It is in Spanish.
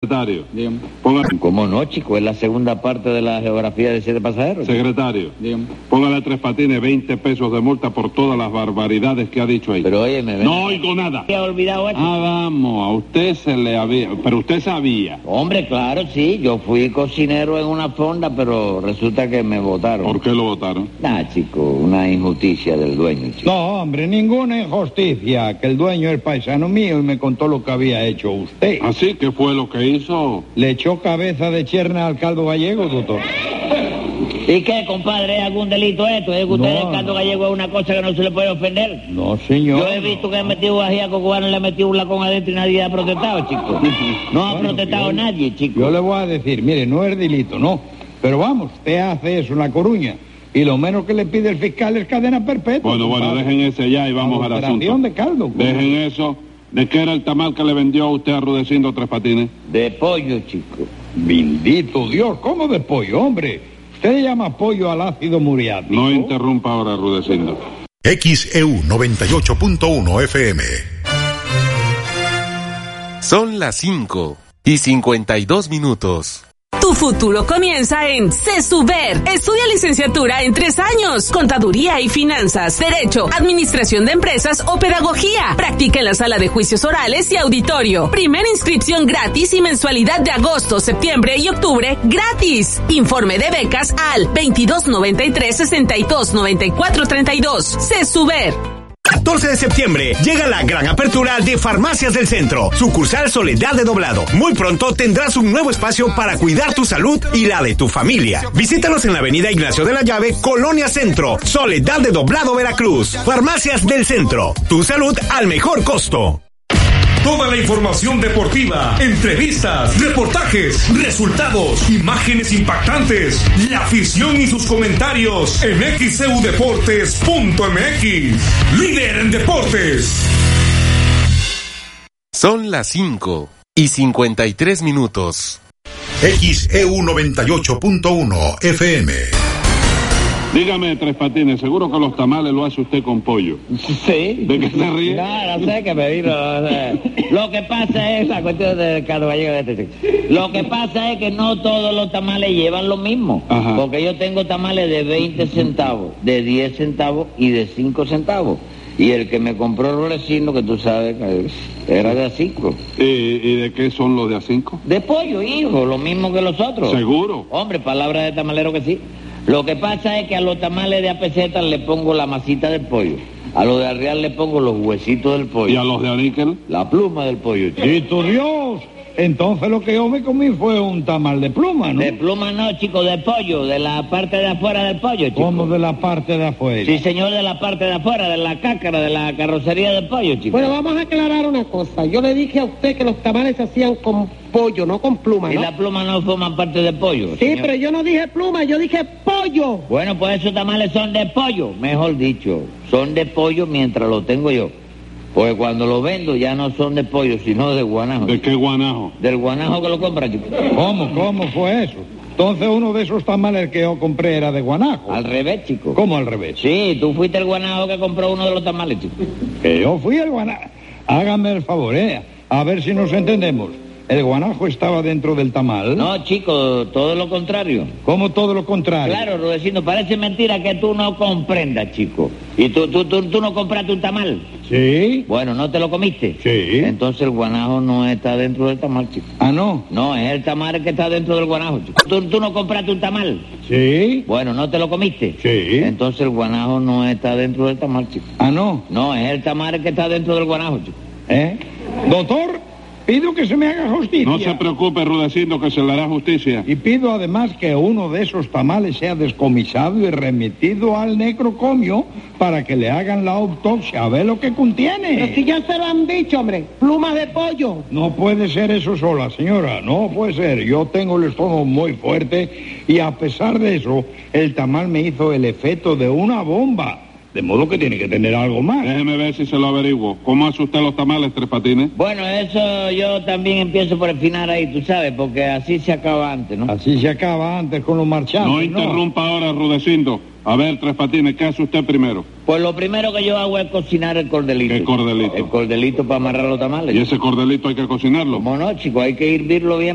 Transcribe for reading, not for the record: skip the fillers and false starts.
Secretario, Dígame. ¿Cómo no, chico? Es la segunda parte de la geografía de 7 pasajeros. secretario, Dígame. póngale a Tres Patines 20 pesos de multa por todas las barbaridades que ha dicho ahí. Pero oye, me ven. No oigo nada. ¿Había olvidado esto? Vamos, a usted se le había... Pero usted sabía. Hombre, claro, sí. Yo fui cocinero en una fonda, pero resulta que me votaron. ¿Por qué lo votaron? Chico, una injusticia del dueño, chico. No, hombre, ninguna injusticia. Que el dueño es paisano mío y me contó lo que había hecho usted. ¿Así? ¿Qué fue lo que hizo? ¿Le echó cabeza de cherna al caldo gallego, doctor? ¿Y qué, compadre? ¿Es algún delito esto? ¿Es que usted No, el caldo no. gallego es una cosa que no se le puede ofender? No, señor. Yo he visto que han metido ajíaco cubano y le han metido un lacón adentro y nadie ha protestado, chico. No ha Bueno, protestado yo- nadie, chico. Yo le voy a decir, mire, no es delito, no. Pero vamos, usted hace eso en La Coruña. Y lo menos que le pide el fiscal es cadena perpetua. Bueno, compadre. dejen ese ya y vamos al Adulteración asunto. de caldo. Dejen eso. ¿De qué era el tamal que le vendió a usted a Rudecindo Tres Patines? De pollo, chico. Bendito Dios, ¿cómo de pollo, hombre? Usted le llama pollo al ácido muriático. No interrumpa ahora, Rudecindo. XEU 98.1 FM. Son las 5:52. Tu futuro comienza en CESUBER. Estudia licenciatura en 3 años. Contaduría y finanzas, derecho, administración de empresas o pedagogía. Practica en la sala de juicios orales y auditorio. Primera inscripción gratis y mensualidad de agosto, septiembre y octubre gratis. Informe de becas al 2293-629432. CESUBER. 14 de septiembre llega la gran apertura de Farmacias del Centro, sucursal Soledad de Doblado. Muy pronto tendrás un nuevo espacio para cuidar tu salud y la de tu familia. Visítanos en la avenida Ignacio de la Llave, Colonia Centro, Soledad de Doblado, Veracruz. Farmacias del Centro, tu salud al mejor costo. Toda la información deportiva, entrevistas, reportajes, resultados, imágenes impactantes, la afición y sus comentarios en xeudeportes.mx. Líder en deportes. Son las 5:53. XEU 98.1 FM. Dígame, Tres Patines, seguro que los tamales lo hace usted con pollo. Sí. ¿De qué se ríe? No sé qué pedirlo. Lo que pasa es la cuestión del caldo gallego de este chico. Lo que pasa es que no todos los tamales llevan lo mismo. Ajá. Porque yo tengo tamales de 20 centavos, de 10 centavos y de 5 centavos. Y el que me compró Rolecino, que tú sabes, que era de A5. ¿Y de qué son los de A5? De pollo, hijo, lo mismo que los otros. ¿Seguro? Hombre, palabra de tamalero que sí. Lo que pasa es que a los tamales de apeseta le pongo la masita del pollo. A los de Arrial le pongo los huesitos del pollo. ¿Y a los de Aníquel? La pluma del pollo, chico. ¡Bendito Dios! Entonces lo que yo me comí fue un tamal de pluma, ¿no? De pluma no, chico, de pollo, de la parte de afuera del pollo, chico. Como de la parte de afuera. Sí, señor, de la parte de afuera, de la cácara, de la carrocería del pollo, chico. Bueno, vamos a aclarar una cosa. Yo le dije a usted que los tamales se hacían con pollo, no con pluma, Y ¿no? la pluma no forman parte del pollo, Sí, señor. pero yo no dije pluma, yo dije pollo. Bueno, pues esos tamales son de pollo, mejor dicho. Son de pollo mientras lo tengo yo. Porque cuando lo vendo ya no son de pollo, sino de guanajo. ¿De qué guanajo? Del guanajo que lo compra, chico. ¿Cómo fue eso? Entonces uno de esos tamales que yo compré era de guanajo. Al revés, chico. ¿Cómo al revés? Sí, tú fuiste el guanajo que compró uno de los tamales, chico. Que yo fui el guanajo. Hágame el favor, a ver si nos entendemos. ¿El guanajo estaba dentro del tamal? No, chico, todo lo contrario. ¿Cómo todo lo contrario? Claro, Rudecindo, parece mentira que tú no comprendas, chico. ¿Y tú no compraste un tamal? Sí. Bueno, ¿no te lo comiste? Sí. Entonces el guanajo no está dentro del tamal, chico. Ah, ¿no? No, es el tamal que está dentro del guanajo, chico. ¿Tú no compraste un tamal? Sí. Bueno, ¿no te lo comiste? Sí. Entonces el guanajo no está dentro del tamal, chico. Ah, ¿no? No, es el tamal que está dentro del guanajo, chico. Doctor, pido que se me haga justicia. No se preocupe, Rudecindo, que se le hará justicia. Y pido además que uno de esos tamales sea descomisado y remitido al necrocomio para que le hagan la autopsia a ver lo que contiene. Pero si ya se lo han dicho, hombre, plumas de pollo. No puede ser eso sola, señora, no puede ser. Yo tengo el estómago muy fuerte y a pesar de eso, el tamal me hizo el efecto de una bomba. De modo que tiene que tener algo más. Déjeme ver si se lo averiguo. ¿Cómo hace usted los tamales, Tres Patines? Bueno, eso yo también empiezo por el final ahí, tú sabes, porque así se acaba antes, ¿no? Así se acaba antes con los marchantes, No interrumpa ahora, Rudecindo. A ver, Tres Patines, ¿qué hace usted primero? Pues lo primero que yo hago es cocinar el cordelito. ¿Qué cordelito? El cordelito para amarrar los tamales. ¿Y ese cordelito hay que cocinarlo? ¿Cómo no, chico? Hay que hervirlo bien